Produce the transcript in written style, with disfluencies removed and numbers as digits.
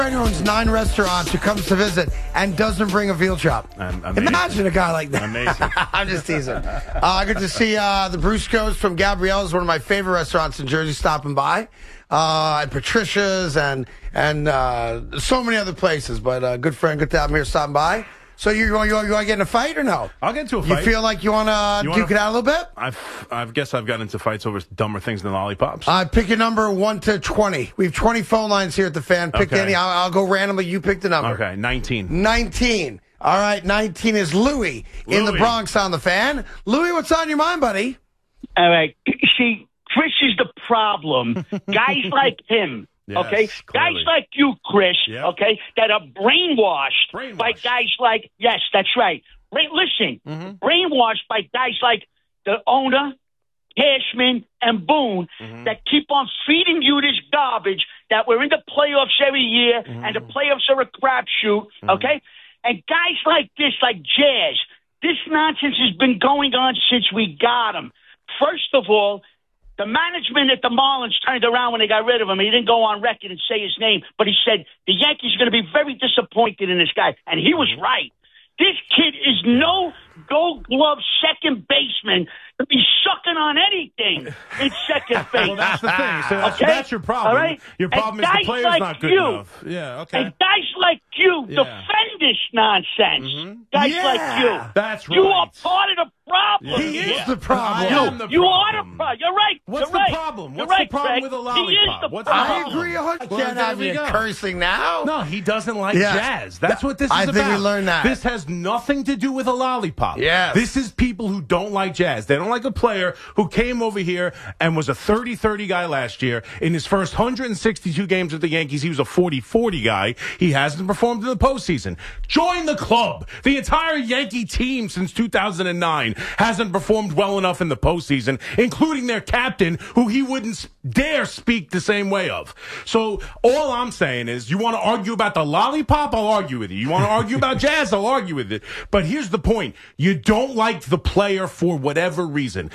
Who owns 9 restaurants who comes to visit and doesn't bring a veal chop. Imagine a guy like that. Amazing. I'm just teasing. I get to see the Bruscos from Gabriella's, one of my favorite restaurants in Jersey, stopping by. And Patricia's and so many other places. But good friend, good to have him here stopping by. So you want to get in a fight or no? I'll get into a fight. You feel like you want to duke it out a little bit? I guess I've gotten into fights over dumber things than lollipops. Pick a number 1 to 20. We have 20 phone lines here at the Fan. Pick any. I'll go randomly. You pick the number. Okay, 19. 19. All right, 19 is Louie in the Bronx on the Fan. Louie, what's on your mind, buddy? All right. See, Chris is the problem. Guys like him. Yes, okay, clearly. guys like you, Chris, Yep. okay, that are brainwashed by guys like, yes, that's right. Listen, brainwashed by guys like the owner, Cashman, and Boone that keep on feeding you this garbage that we're in the playoffs every year and the playoffs are a crapshoot, okay? And guys like this, like Jazz, this nonsense has been going on since we got him. First of all, the management at the Marlins turned around when they got rid of him. He didn't go on record and say his name, but he said the Yankees are going to be very disappointed in this guy. And he was right. This kid is no Gold Glove second baseman to be sucking on anything in second base. Well, that's the thing. So that's your problem. All right? Your problem is the player's like not good you, enough. Yeah, okay. And guys like you defend this nonsense. Guys like you. That's right. You are part of the problem. He is the problem. I am the You are problem. the problem. You're right. What's You're the right. problem? You're What's right, the problem Craig. with a He lollipop? is the What's the problem. I agree 100%. Well, Can't have there we you go. cursing now. No, he doesn't like Yeah. jazz. That's what this is I about. think we learned that. This has nothing to do with a lollipop. Yes. This is people who don't like jazz. They don't like a player who came over here and was a 30-30 guy last year. In his first 162 games with the Yankees, he was a 40-40 guy. He hasn't performed in the postseason. Join the club. The entire Yankee team since 2009 hasn't performed well enough in the postseason, including their captain, who he wouldn't dare speak the same way of. So all I'm saying is, you want to argue about the lollipop? I'll argue with you. You want to argue about jazz? I'll argue with it. But here's the point. You don't like the player for whatever reason.